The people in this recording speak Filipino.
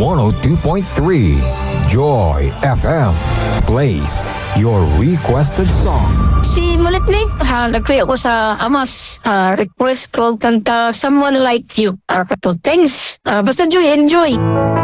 102.3 Joy FM plays your requested song. Si Mulitnik, nag-pray ako sa Amas. Request ko kanta Someone Like You. Thanks. Basta enjoy.